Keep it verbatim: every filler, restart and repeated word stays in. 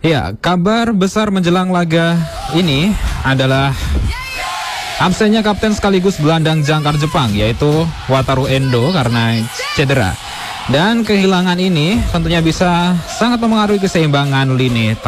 Ya, kabar besar menjelang laga ini adalah absennya kapten sekaligus gelandang jangkar Jepang, yaitu Wataru Endo karena cedera. Dan kehilangan ini tentunya bisa sangat mempengaruhi keseimbangan lini